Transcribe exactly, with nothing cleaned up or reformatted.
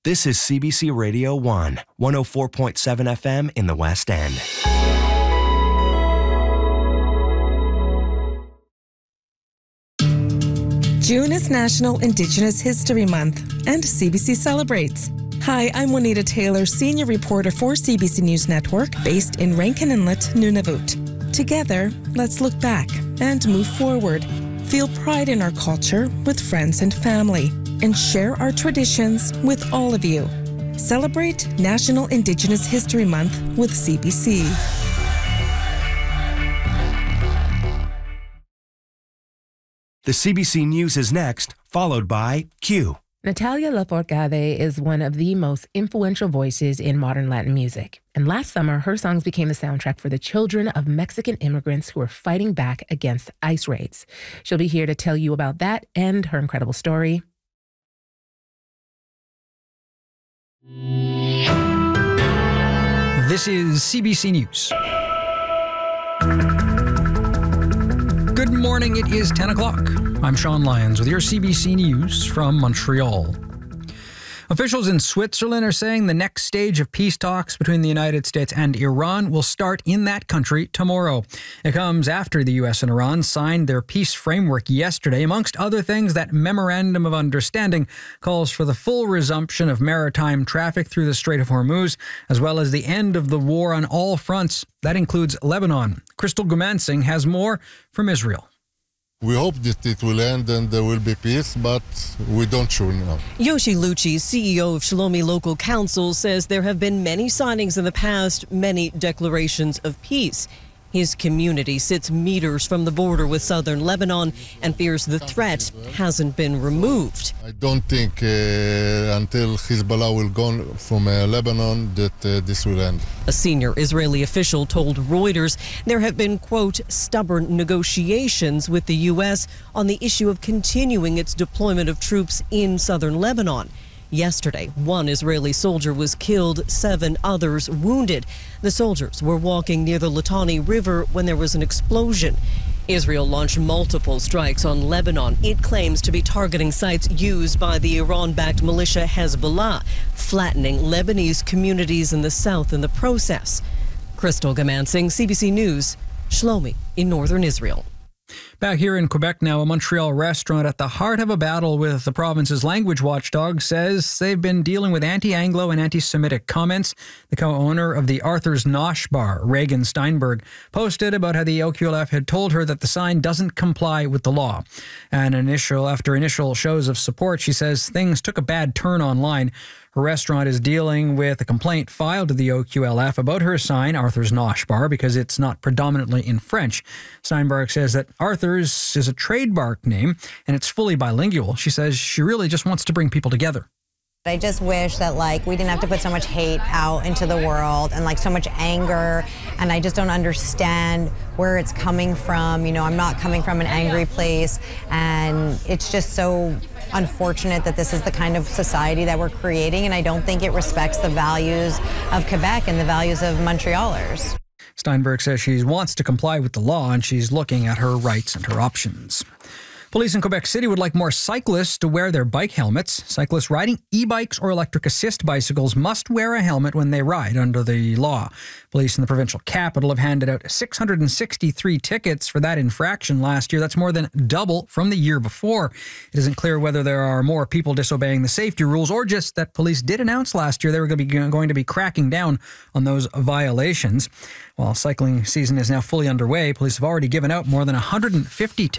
This is C B C Radio one, one oh four point seven F M in the West End. June is National Indigenous History Month, and C B C celebrates. Hi, I'm Juanita Taylor, senior reporter for C B C News Network, based in Rankin Inlet, Nunavut. Together, let's look back and move forward. Feel pride in our culture with friends and family, and share our traditions with all of you. Celebrate National Indigenous History Month with C B C. The C B C News is next, followed by Q. Natalia Lafourcade is one of the most influential voices in modern Latin music. And last summer, her songs became the soundtrack for the children of Mexican immigrants who are fighting back against ICE raids. She'll be here to tell you about that and her incredible story. This is C B C News. Good morning, it is ten o'clock. I'm Sean Lyons with your C B C News from Montreal. Officials in Switzerland are saying the next stage of peace talks between the United States and Iran will start in that country tomorrow. It comes after the U S and Iran signed their peace framework yesterday. Amongst other things, that memorandum of understanding calls for the full resumption of maritime traffic through the Strait of Hormuz, as well as the end of the war on all fronts. That includes Lebanon. Crystal Gumansing has more from Israel. We hope that it will end and there will be peace, but we don't sure now. Yoshi Lucci, C E O of Shalomi Local Council, says there have been many signings in the past, many declarations of peace. His community sits meters from the border with southern Lebanon and fears the threat hasn't been removed. I don't think uh, until Hezbollah will go from uh, Lebanon that uh, this will end. A senior Israeli official told Reuters there have been, quote, stubborn negotiations with the U S on the issue of continuing its deployment of troops in southern Lebanon. Yesterday, one Israeli soldier was killed, seven others wounded. The soldiers were walking near the Litani River when there was an explosion. Israel launched multiple strikes on Lebanon. It claims to be targeting sites used by the Iran-backed militia Hezbollah, flattening Lebanese communities in the south in the process. Crystal Gumansing, C B C News, Shlomi in northern Israel. Back here in Quebec now, a Montreal restaurant at the heart of a battle with the province's language watchdog says they've been dealing with anti-Anglo and anti-Semitic comments. The co-owner of the Arthur's Nosh bar, Reagan Steinberg, posted about how the O Q L F had told her that the sign doesn't comply with the law. And initial, after initial shows of support, she says things took a bad turn online. Her restaurant is dealing with a complaint filed to the O Q L F about her sign, Arthur's Nosh Bar, because it's not predominantly in French. Steinberg says that Arthur's is a trademark name and it's fully bilingual. She says she really just wants to bring people together. I just wish that, like, we didn't have to put so much hate out into the world and, like, so much anger, and I just don't understand where it's coming from. You know, I'm not coming from an angry place, and it's just so unfortunate that this is the kind of society that we're creating, and I don't think it respects the values of Quebec and the values of Montrealers. Steinberg says she wants to comply with the law, and she's looking at her rights and her options. Police in Quebec City would like more cyclists to wear their bike helmets. Cyclists riding e-bikes or electric assist bicycles must wear a helmet when they ride under the law. Police in the provincial capital have handed out six hundred sixty-three tickets for that infraction last year. That's more than double from the year before. It isn't clear whether there are more people disobeying the safety rules or just that police did announce last year they were going to be, going to be cracking down on those violations. While cycling season is now fully underway, police have already given out more than one hundred fifty tickets